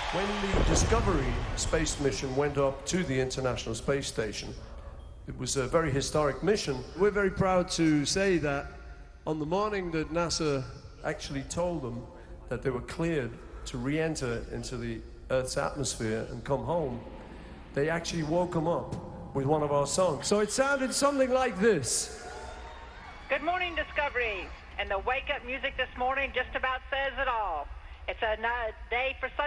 When the Discovery space mission went up to the International Space Station, it was a very historic mission. We're very proud to say that on the morning that NASA actually told them that they were cleared to re-enter into the Earth's atmosphere and come home, they actually woke them up with one of our songs. So it sounded something like this. Good morning, Discovery. And the wake-up music this morning just about says it all. It's a day for